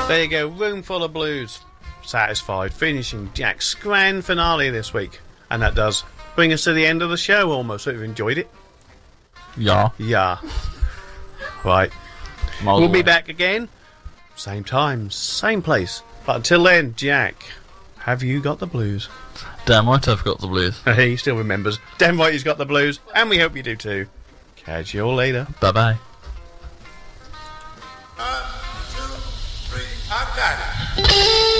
There you go, Room Full of Blues. Satisfied, finishing Jack's grand finale this week. And that does bring us to the end of the show almost. Hope you've enjoyed it. Yeah. Yeah. Right. We'll be back again. Same time, same place. But until then, Jack, have you got the blues? Damn right I've got the blues. He still remembers. Damn right he's got the blues. And we hope you do too. Catch you all later. Bye-bye. 1, 2, 3, I got it.